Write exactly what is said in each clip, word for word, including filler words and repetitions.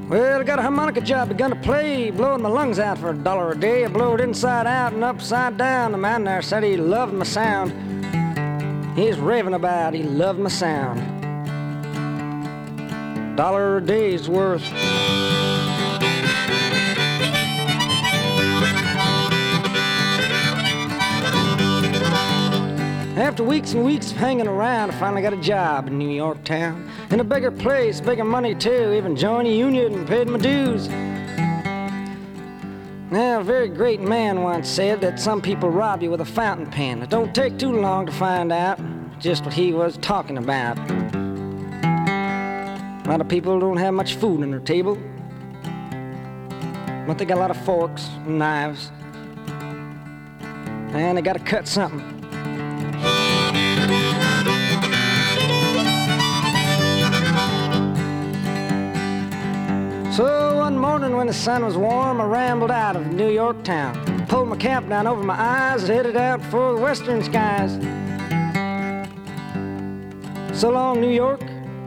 Well, I got a harmonica job begun to play, blowing my lungs out for a dollar a day. I blow it inside out and upside down. The man there said he loved my sound. He's raving about he loved my sound. Dollar a day's worth. After weeks and weeks of hanging around, I finally got a job in New York town. In a bigger place, bigger money too, even joined a union and paid my dues. Now, a very great man once said that some people rob you with a fountain pen. It don't take too long to find out just what he was talking about. A lot of people don't have much food on their table, but they got a lot of forks and knives, and they gotta cut something. So one morning when the sun was warm, I rambled out of New York town, pulled my cap down over my eyes, headed out for the western skies. So long, New York.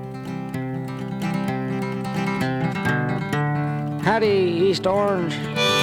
Howdy, East Orange.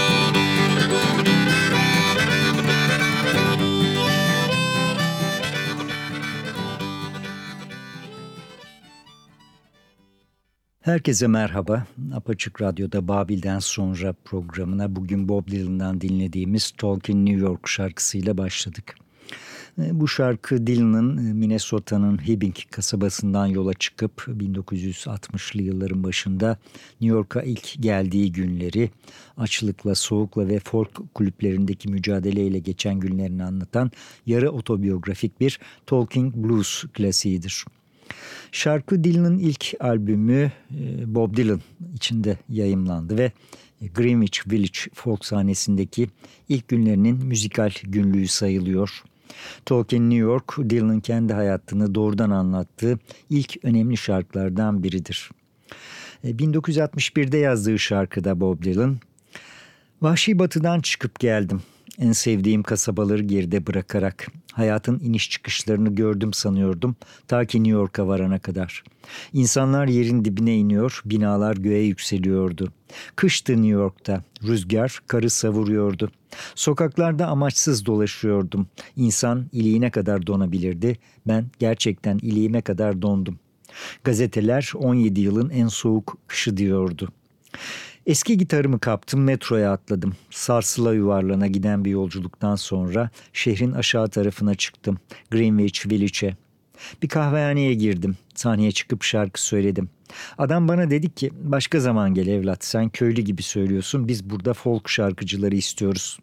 Herkese merhaba. Apaçık Radyo'da Babil'den sonra programına bugün Bob Dylan'dan dinlediğimiz Talkin' New York şarkısıyla başladık. Bu şarkı Dylan'ın Minnesota'nın Hibbing kasabasından yola çıkıp bin dokuz yüz altmışlı yılların başında New York'a ilk geldiği günleri, açlıkla, soğukla ve folk kulüplerindeki mücadeleyle geçen günlerini anlatan yarı otobiyografik bir Talking Blues klasiğidir. Şarkı Dylan'ın ilk albümü Bob Dylan içinde yayımlandı ve Greenwich Village folk sahnesindeki ilk günlerinin müzikal günlüğü sayılıyor. Talkin' New York, Dylan'ın kendi hayatını doğrudan anlattığı ilk önemli şarkılardan biridir. bin dokuz yüz altmış birde yazdığı şarkıda Bob Dylan, "Vahşi batıdan çıkıp geldim. En sevdiğim kasabaları geride bırakarak hayatın iniş çıkışlarını gördüm sanıyordum ta ki New York'a varana kadar. İnsanlar yerin dibine iniyor, binalar göğe yükseliyordu. Kıştı New York'ta, rüzgar karı savuruyordu. Sokaklarda amaçsız dolaşıyordum. İnsan iliğine kadar donabilirdi. Ben gerçekten iliğime kadar dondum. Gazeteler on yedi yılın en soğuk kışı diyordu. Eski gitarımı kaptım, metroya atladım. Sarsıla yuvarlana giden bir yolculuktan sonra şehrin aşağı tarafına çıktım. Greenwich Village'e. Bir kahvehaneye girdim. Sahneye çıkıp şarkı söyledim. Adam bana dedi ki, başka zaman gel evlat, sen köylü gibi söylüyorsun, biz burada folk şarkıcıları istiyoruz.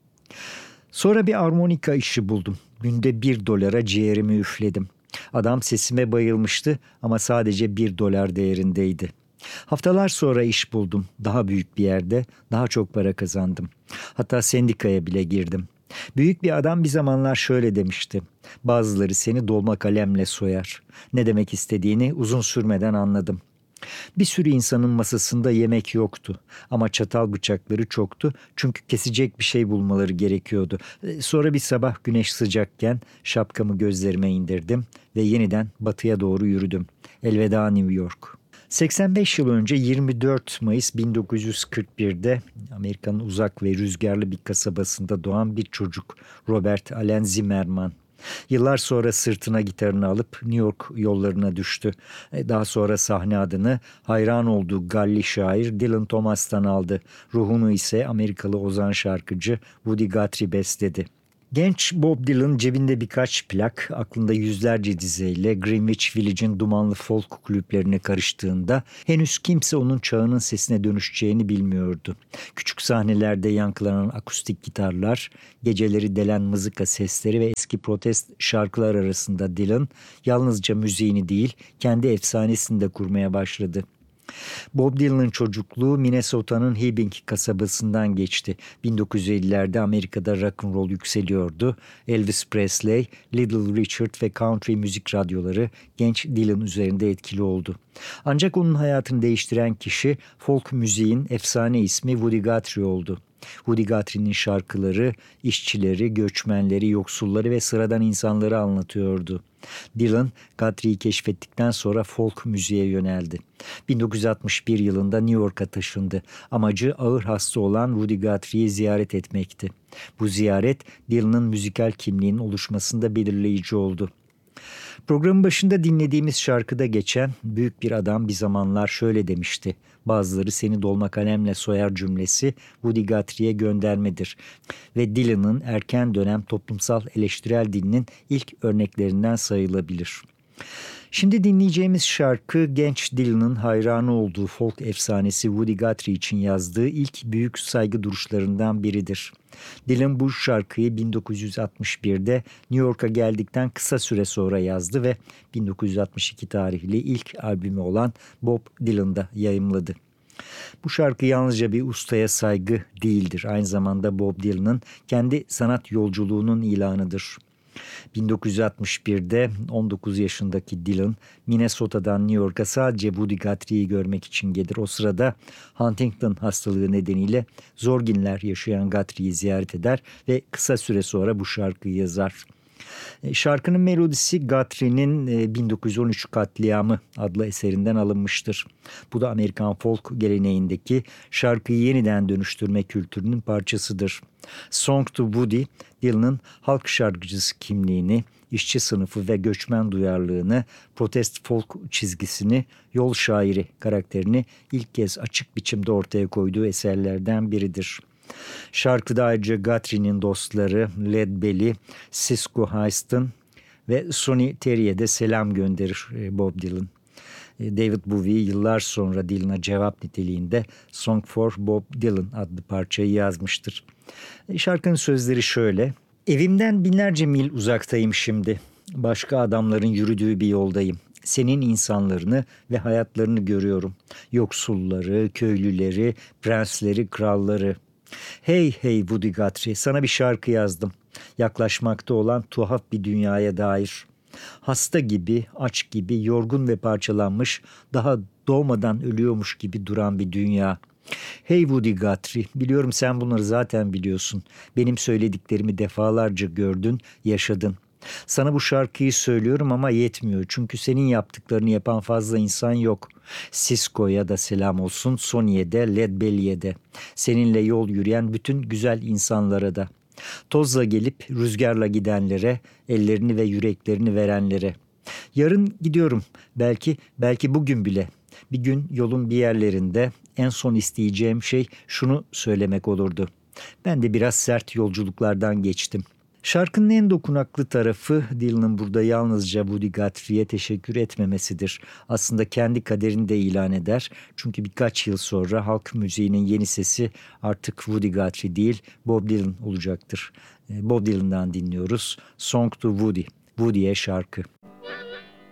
Sonra bir armonika işi buldum. Günde bir dolara ciğerimi üfledim. Adam sesime bayılmıştı ama sadece bir dolar değerindeydi. Haftalar sonra iş buldum. Daha büyük bir yerde, daha çok para kazandım. Hatta sendikaya bile girdim. Büyük bir adam bir zamanlar şöyle demişti. Bazıları seni dolma kalemle soyar. Ne demek istediğini uzun sürmeden anladım. Bir sürü insanın masasında yemek yoktu. Ama çatal bıçakları çoktu. Çünkü kesecek bir şey bulmaları gerekiyordu. Sonra bir sabah güneş sıcakken şapkamı gözlerime indirdim ve yeniden batıya doğru yürüdüm. Elveda New York. seksen beş yıl önce yirmi dört Mayıs bin dokuz yüz kırk birde Amerika'nın uzak ve rüzgarlı bir kasabasında doğan bir çocuk Robert Allen Zimmerman. Yıllar sonra sırtına gitarını alıp New York yollarına düştü. Daha sonra sahne adını hayran olduğu Galli şair Dylan Thomas'tan aldı. Ruhunu ise Amerikalı ozan şarkıcı Woody Guthrie besledi. Genç Bob Dylan cebinde birkaç plak, aklında yüzlerce dizeyle Greenwich Village'in dumanlı folk kulüplerine karıştığında henüz kimse onun çağının sesine dönüşeceğini bilmiyordu. Küçük sahnelerde yankılanan akustik gitarlar, geceleri delen mızıka sesleri ve eski protest şarkılar arasında Dylan yalnızca müziğini değil, kendi efsanesini de kurmaya başladı. Bob Dylan'ın çocukluğu Minnesota'nın Hibbing kasabasından geçti. bin dokuz yüz ellilerde Amerika'da rock and roll yükseliyordu. Elvis Presley, Little Richard ve country müzik radyoları genç Dylan üzerinde etkili oldu. Ancak onun hayatını değiştiren kişi folk müziğin efsane ismi Woody Guthrie oldu. Woody Guthrie'nin şarkıları işçileri, göçmenleri, yoksulları ve sıradan insanları anlatıyordu. Dylan, Guthrie'yi keşfettikten sonra folk müziğe yöneldi. bin dokuz yüz altmış bir yılında New York'a taşındı. Amacı ağır hasta olan Woody Guthrie'yi ziyaret etmekti. Bu ziyaret Dylan'ın müzikal kimliğinin oluşmasında belirleyici oldu. Programın başında dinlediğimiz şarkıda geçen büyük bir adam bir zamanlar şöyle demişti. Bazıları seni dolma kalemle soyar cümlesi Woody Guthrie'ye göndermedir. Ve Dylan'ın erken dönem toplumsal eleştirel dilinin ilk örneklerinden sayılabilir. Şimdi dinleyeceğimiz şarkı genç Dylan'ın hayranı olduğu folk efsanesi Woody Guthrie için yazdığı ilk büyük saygı duruşlarından biridir. Dylan bu şarkıyı bin dokuz yüz altmış birde New York'a geldikten kısa süre sonra yazdı ve bin dokuz yüz altmış iki tarihli ilk albümü olan Bob Dylan'da yayımladı. Bu şarkı yalnızca bir ustaya saygı değildir. Aynı zamanda Bob Dylan'ın kendi sanat yolculuğunun ilanıdır. bin dokuz yüz altmış birde on dokuz yaşındaki Dylan, Minnesota'dan New York'a sadece Woody Guthrie'yi görmek için gelir. O sırada Huntington hastalığı nedeniyle zor günler yaşayan Guthrie'yi ziyaret eder ve kısa süre sonra bu şarkıyı yazar. Şarkının melodisi Guthrie'nin bin dokuz yüz on üç Katliamı adlı eserinden alınmıştır. Bu da Amerikan folk geleneğindeki şarkıyı yeniden dönüştürme kültürünün parçasıdır. Song to Woody, Dylan'ın halk şarkıcısı kimliğini, işçi sınıfı ve göçmen duyarlılığını, protest folk çizgisini, yol şairi karakterini ilk kez açık biçimde ortaya koyduğu eserlerden biridir. Şarkıda ayrıca Guthrie'nin dostları Led Belly, Cisco Houston ve Sonny Terry'e de selam gönderir Bob Dylan. David Bowie yıllar sonra Dylan'a cevap niteliğinde Song for Bob Dylan adlı parçayı yazmıştır. Şarkının sözleri şöyle: Evimden binlerce mil uzaktayım şimdi. Başka adamların yürüdüğü bir yoldayım. Senin insanlarını ve hayatlarını görüyorum. Yoksulları, köylüleri, prensleri, kralları. Hey hey Woody Guthrie, sana bir şarkı yazdım. Yaklaşmakta olan tuhaf bir dünyaya dair. Hasta gibi, aç gibi, yorgun ve parçalanmış, daha doğmadan ölüyormuş gibi duran bir dünya. Hey Woody Guthrie, biliyorum sen bunları zaten biliyorsun. Benim söylediklerimi defalarca gördün, yaşadın. Sana bu şarkıyı söylüyorum ama yetmiyor. Çünkü senin yaptıklarını yapan fazla insan yok. Cisco'ya da selam olsun, Sonny'e de, Led Belly'e de. Seninle yol yürüyen bütün güzel insanlara da. Tozla gelip rüzgarla gidenlere, ellerini ve yüreklerini verenlere. Yarın gidiyorum. Belki, belki bugün bile. Bir gün yolun bir yerlerinde en son isteyeceğim şey şunu söylemek olurdu. Ben de biraz sert yolculuklardan geçtim. Şarkının en dokunaklı tarafı Dylan'ın burada yalnızca Woody Guthrie'ye teşekkür etmemesidir. Aslında kendi kaderini de ilan eder. Çünkü birkaç yıl sonra halk müziğinin yeni sesi artık Woody Guthrie değil Bob Dylan olacaktır. Bob Dylan'dan dinliyoruz. Song to Woody. Woody'ye şarkı.